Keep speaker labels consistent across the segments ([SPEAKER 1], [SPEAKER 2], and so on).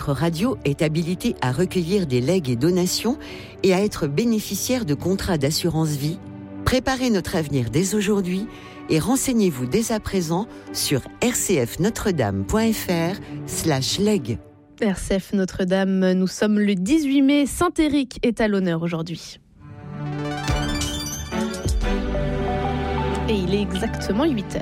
[SPEAKER 1] notre radio est habilité à recueillir des legs et donations et à être bénéficiaire de contrats d'assurance vie? Préparez notre avenir dès aujourd'hui et renseignez-vous dès à présent sur rcfnotredame.fr/leg.
[SPEAKER 2] RCF Notre-Dame, nous sommes le 18 mai, Saint-Éric est à l'honneur aujourd'hui. Et il est exactement 8h.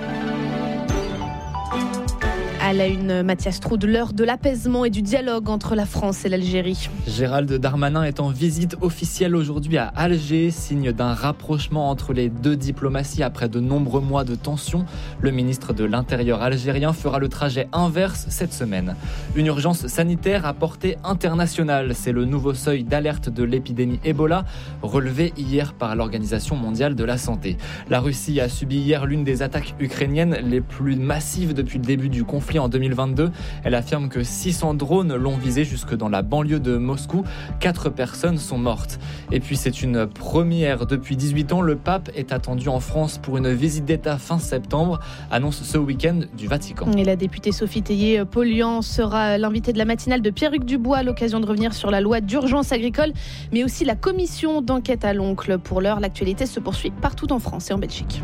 [SPEAKER 2] À la une, Mathias Troud, l'heure de l'apaisement et du dialogue entre la France et l'Algérie.
[SPEAKER 3] Gérald Darmanin est en visite officielle aujourd'hui à Alger, signe d'un rapprochement entre les deux diplomaties après de nombreux mois de tensions. Le ministre de l'Intérieur algérien fera le trajet inverse cette semaine. Une urgence sanitaire à portée internationale, c'est le nouveau seuil d'alerte de l'épidémie Ebola, relevé hier par l'Organisation mondiale de la santé. La Russie a subi hier l'une des attaques ukrainiennes les plus massives depuis le début du conflit en 2022. Elle affirme que 600 drones l'ont visé jusque dans la banlieue de Moscou. 4 personnes sont mortes. Et puis c'est une première depuis 18 ans. Le pape est attendu en France pour une visite d'État fin septembre, annonce ce week-end du Vatican.
[SPEAKER 2] Et la députée Sophie Théier-Pollian sera l'invitée de la matinale de Pierre-Hugues Dubois à l'occasion de revenir sur la loi d'urgence agricole, mais aussi la commission d'enquête à l'oncle. Pour l'heure, l'actualité se poursuit partout en France et en Belgique.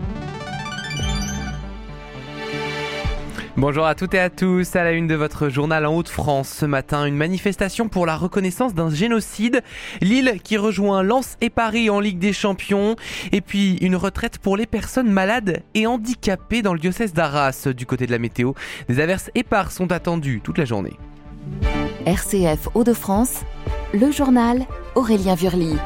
[SPEAKER 4] Bonjour à toutes et à tous, à la une de votre journal en Hauts-de-France. Ce matin, une manifestation pour la reconnaissance d'un génocide. Lille qui rejoint Lens et Paris en Ligue des Champions. Et puis une retraite pour les personnes malades et handicapées dans le diocèse d'Arras. Du côté de la météo, des averses éparses sont attendues toute la journée.
[SPEAKER 5] RCF Hauts-de-France, le journal Aurélien Vurly.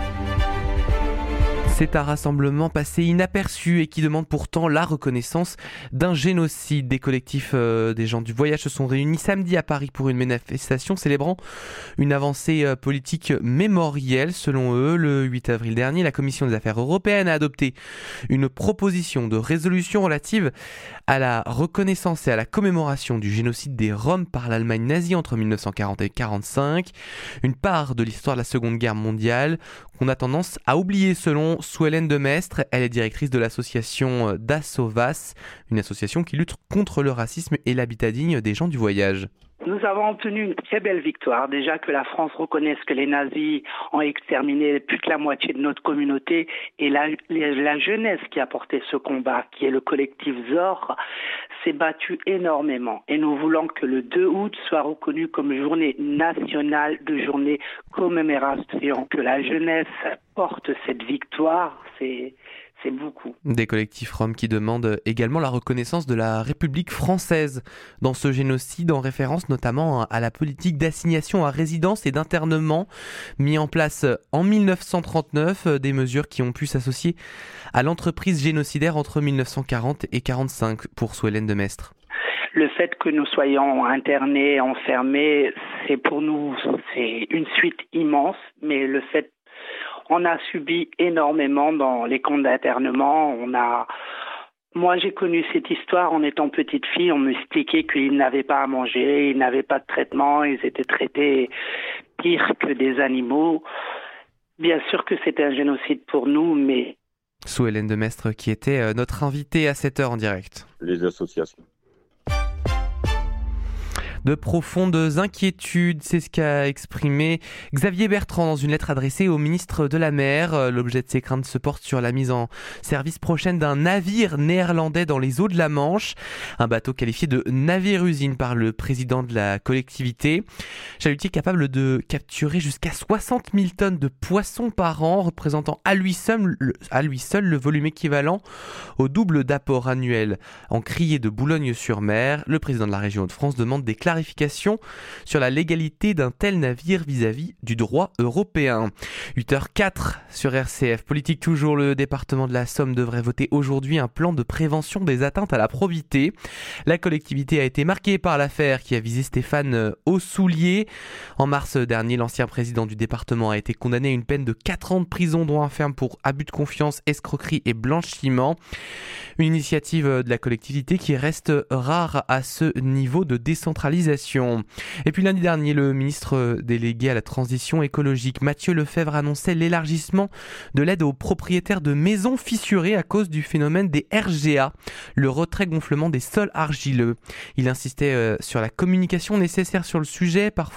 [SPEAKER 4] C'est un rassemblement passé inaperçu et qui demande pourtant la reconnaissance d'un génocide. Des collectifs des gens du voyage se sont réunis samedi à Paris pour une manifestation célébrant une avancée politique mémorielle. Selon eux, le 8 avril dernier, la Commission des Affaires européennes a adopté une proposition de résolution relative à la reconnaissance et à la commémoration du génocide des Roms par l'Allemagne nazie entre 1940 et 1945. Une part de l'histoire de la Seconde Guerre mondiale qu'on a tendance à oublier selon Souhélène Demestre. Elle est directrice de l'association Dassovas, une association qui lutte contre le racisme et l'habitat digne des gens du voyage.
[SPEAKER 6] Nous avons obtenu une très belle victoire. Déjà que la France reconnaisse que les nazis ont exterminé plus de la moitié de notre communauté et la jeunesse qui a porté ce combat, qui est le collectif ZOR, s'est battue énormément. Et nous voulons que le 2 août soit reconnu comme journée nationale de journée commémoration. Que la jeunesse porte cette victoire, c'est beaucoup.
[SPEAKER 4] Des collectifs roms qui demandent également la reconnaissance de la République française dans ce génocide, en référence notamment à la politique d'assignation à résidence et d'internement mis en place en 1939, des mesures qui ont pu s'associer à l'entreprise génocidaire entre 1940 et 1945 pour Souhélène Demestre.
[SPEAKER 6] Le fait que nous soyons internés, enfermés, c'est pour nous, c'est une suite immense, mais le fait on a subi énormément dans les camps d'internement. Moi, j'ai connu cette histoire en étant petite fille. On m'expliquait qu'ils n'avaient pas à manger, ils n'avaient pas de traitement, ils étaient traités pire que des animaux. Bien sûr que c'était un génocide pour nous, mais...
[SPEAKER 4] Souhélène Demestre qui était notre invitée à 7h en direct.
[SPEAKER 7] Les associations.
[SPEAKER 4] De profondes inquiétudes, c'est ce qu'a exprimé Xavier Bertrand dans une lettre adressée au ministre de la Mer. L'objet de ses craintes se porte sur la mise en service prochaine d'un navire néerlandais dans les eaux de la Manche. Un bateau qualifié de navire-usine par le président de la collectivité. Chalutier capable de capturer jusqu'à 60 000 tonnes de poissons par an, représentant à lui seul le volume équivalent au double d'apport annuel en criée de Boulogne-sur-Mer. Le président de la région Hauts-de-France demande des clarification sur la légalité d'un tel navire vis-à-vis du droit européen. 8h04 sur RCF. Politique toujours, le département de la Somme devrait voter aujourd'hui un plan de prévention des atteintes à la probité. La collectivité a été marquée par l'affaire qui a visé Stéphane Aussoulier. En mars dernier, l'ancien président du département a été condamné à une peine de 4 ans de prison, dont un ferme pour abus de confiance, escroquerie et blanchiment. Une initiative de la collectivité qui reste rare à ce niveau de décentralisation. Et puis lundi dernier, le ministre délégué à la transition écologique, Mathieu Lefebvre, annonçait l'élargissement de l'aide aux propriétaires de maisons fissurées à cause du phénomène des RGA, le retrait-gonflement des sols argileux. Il insistait sur la communication nécessaire sur le sujet, parfois